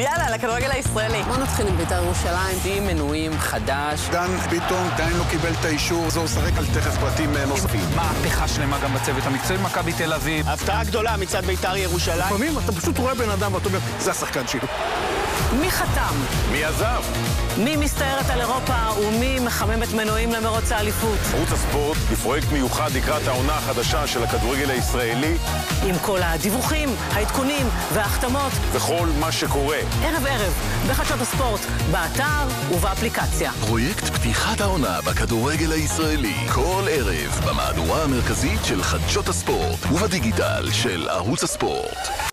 ויאללה, לכדורגל הישראלי. בוא נתחיל עם בית"ר ירושלים. עם מנויים חדש. דן ביטון עדיין לא קיבל את האישור, זו שחק על תכף פרטים נוספים. מהפכה שלמה גם בצוות המקצועי מכבי תל אביב. הפתעה גדולה מצד בית"ר ירושלים. לפעמים אתה פשוט רואה בן אדם ואתה אומר, זה השחקן שלי. מי חתם? מי עזב? מי מסתערת על אירופה ומי מחממת מנועים למרוץ האליפות? ערוץ הספורט בפרויקט מיוחד לקראת העונה החדשה של הכדורגל הישראלי. עם כל הדיווחים, העדכונים וההחתמות. וכל מה שקורה. ערב ערב, בחדשות הספורט, באתר ובאפליקציה. פרויקט פתיחת העונה בכדורגל הישראלי. כל ערב במהדורה המרכזית של חדשות הספורט ובדיגיטל של ערוץ הספורט.